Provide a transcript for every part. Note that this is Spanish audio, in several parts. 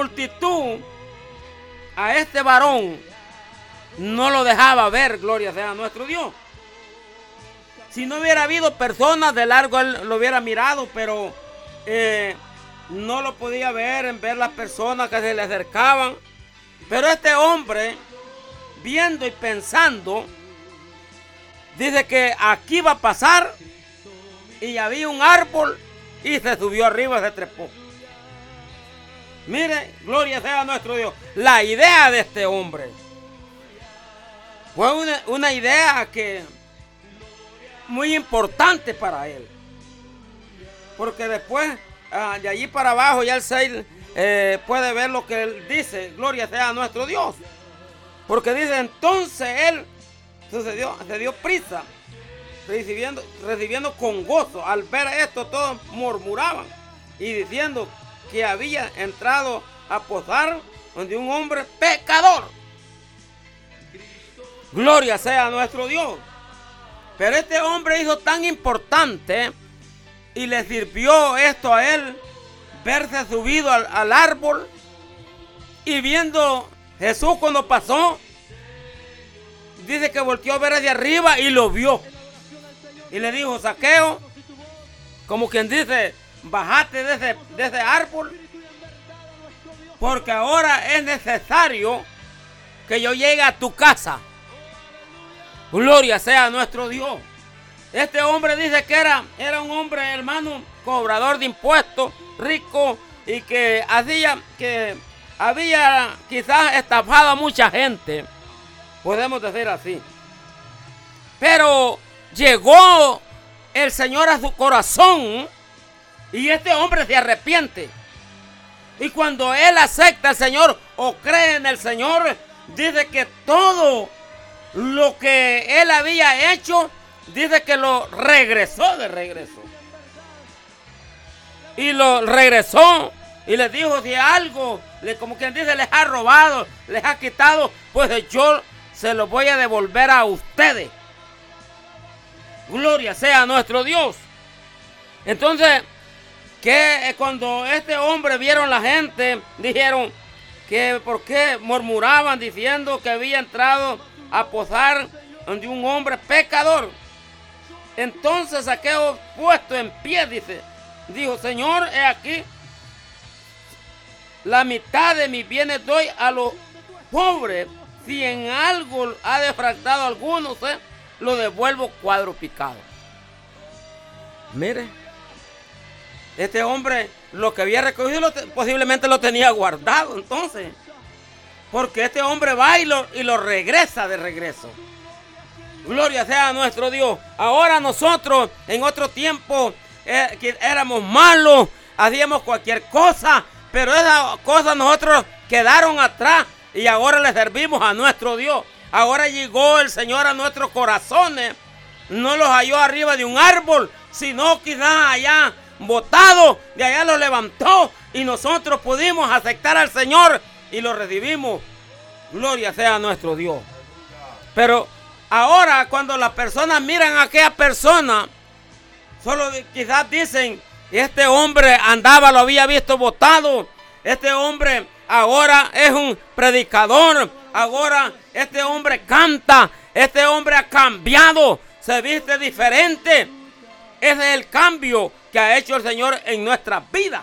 multitud a este varón no lo dejaba ver, gloria sea a nuestro Dios. Si no hubiera habido personas, de largo él lo hubiera mirado, pero no lo podía ver, en ver las personas que se le acercaban. Pero este hombre, viendo y pensando, dice que aquí va a pasar, y había un árbol y se subió arriba, se trepó. Mire, gloria sea a nuestro Dios. La idea de este hombre fue una idea que muy importante para él. Porque después, de allí para abajo, ya el 6 puede ver lo que él dice. Gloria sea a nuestro Dios. Porque dice, entonces él se dio prisa, recibiendo con gozo. Al ver esto, todos murmuraban y diciendo que había entrado a posar donde un hombre pecador. Gloria sea a nuestro Dios. Pero este hombre hizo tan importante y le sirvió esto a él, verse subido al árbol, y viendo Jesús cuando pasó, dice que volteó a ver hacia arriba y lo vio. Y le dijo, Zaqueo, como quien dice, bajate de ese árbol, porque ahora es necesario que yo llegue a tu casa. Gloria sea a nuestro Dios. Este hombre dice que era un hombre, hermano, cobrador de impuestos, rico, y que había quizás estafado a mucha gente, podemos decir así. Pero llegó el Señor a su corazón y este hombre se arrepiente. Y cuando él acepta al Señor o cree en el Señor, dice que todo lo que él había hecho, dice que lo regresó de regreso. Y lo regresó y les dijo, si algo, como quien dice, les ha robado, les ha quitado, pues yo se lo voy a devolver a ustedes. Gloria sea a nuestro Dios. Entonces, que cuando este hombre vieron la gente, dijeron que por qué murmuraban diciendo que había entrado a posar donde un hombre pecador. Entonces Zaqueo, puesto en pie, dijo, Señor, he aquí, la mitad de mis bienes doy a los pobres. Si en algo ha defraudado a alguno, lo devuelvo cuadruplicado. Mire, este hombre lo que había recogido posiblemente lo tenía guardado entonces. Porque este hombre va y lo regresa de regreso. Gloria sea a nuestro Dios. Ahora nosotros en otro tiempo que éramos malos, hacíamos cualquier cosa, pero esas cosas nosotros quedaron atrás y ahora le servimos a nuestro Dios. Ahora llegó el Señor a nuestros corazones. No los halló arriba de un árbol, sino quizás allá botado, de allá los levantó y nosotros pudimos aceptar al Señor y lo recibimos. Gloria sea a nuestro Dios. Pero ahora cuando las personas miran a aquella persona, solo quizás dicen, este hombre andaba, lo había visto botado, este hombre ahora es un predicador, ahora este hombre canta, este hombre ha cambiado, se viste diferente. Ese es el cambio que ha hecho el Señor en nuestras vidas.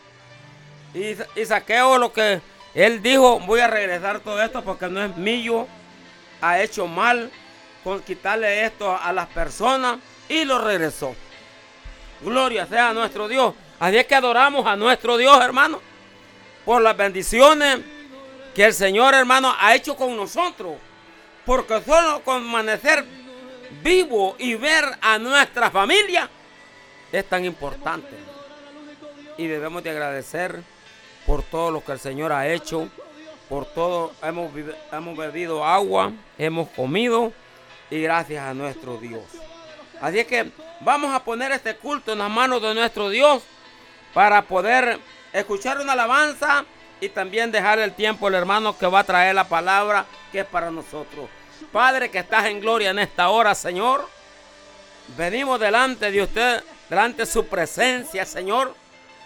Y Zaqueo, lo que él dijo, voy a regresar todo esto porque no es mío, ha hecho mal con quitarle esto a las personas, y lo regresó. Gloria sea a nuestro Dios. Así es que adoramos a nuestro Dios, hermano, por las bendiciones que el Señor, hermano, ha hecho con nosotros, porque solo con amanecer vivo y ver a nuestra familia es tan importante, y debemos de agradecer por todo lo que el Señor ha hecho, por todo. Hemos bebido agua, hemos comido, y gracias a nuestro Dios. Así es que vamos a poner este culto en las manos de nuestro Dios para poder escuchar una alabanza y también dejar el tiempo al hermano que va a traer la palabra que es para nosotros. Padre que estás en gloria en esta hora, Señor, venimos delante de usted, delante de su presencia, Señor,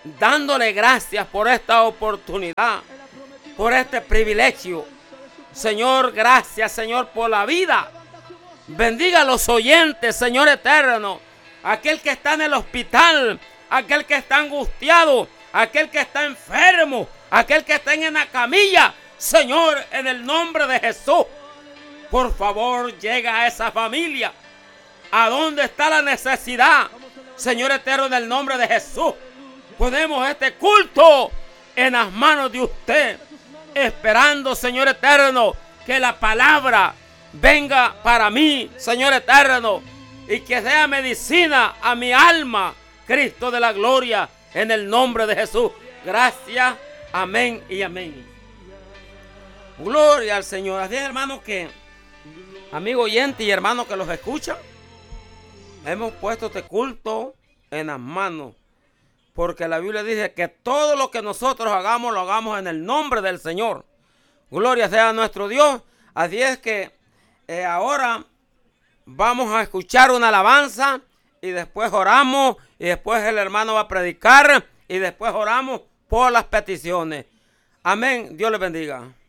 dándole gracias por esta oportunidad, por este privilegio. Señor, gracias, Señor, por la vida. Bendiga a los oyentes, Señor eterno. Aquel que está en el hospital, aquel que está angustiado, aquel que está enfermo, aquel que está en la camilla. Señor, en el nombre de Jesús, por favor, llega a esa familia. ¿A dónde está la necesidad? Señor eterno, en el nombre de Jesús, ponemos este culto en las manos de usted, esperando, Señor eterno, que la palabra venga para mí, Señor eterno, y que sea medicina a mi alma, Cristo de la gloria, en el nombre de Jesús. Gracias, amén y amén. Gloria al Señor. Así es, hermano, que amigo oyente y hermano que los escucha, hemos puesto este culto en las manos, porque la Biblia dice que todo lo que nosotros hagamos, lo hagamos en el nombre del Señor. Gloria sea a nuestro Dios. Así es que ahora vamos a escuchar una alabanza y después oramos y después el hermano va a predicar y después oramos por las peticiones. Amén. Dios les bendiga.